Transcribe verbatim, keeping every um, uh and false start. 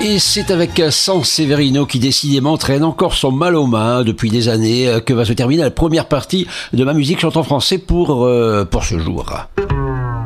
Et c'est avec San Severino qui décidément traîne encore son mal aux mains depuis des années que va se terminer la première partie de ma musique chante en français pour, euh, pour ce jour.